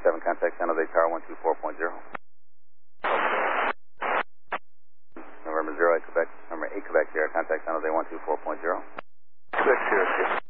7, contact San Jose Tower 124.0. November 0, 8 Quebec, number 8 Quebec Sierra, contact San Jose 124.0. Quebec Sierra,